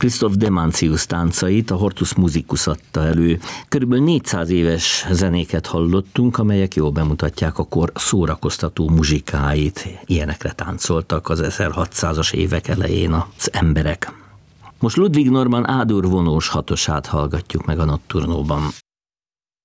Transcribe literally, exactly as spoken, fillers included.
Christoph Demancius táncait a Hortus Musicus adta elő. Körülbelül négyszáz éves zenéket hallottunk, amelyek jól bemutatják a kor szórakoztató muzsikáit. Ilyenekre táncoltak az ezerhatszázas évek elején az emberek. Most Ludwig Norman A-dur vonós hatosát hallgatjuk meg a Notturnóban.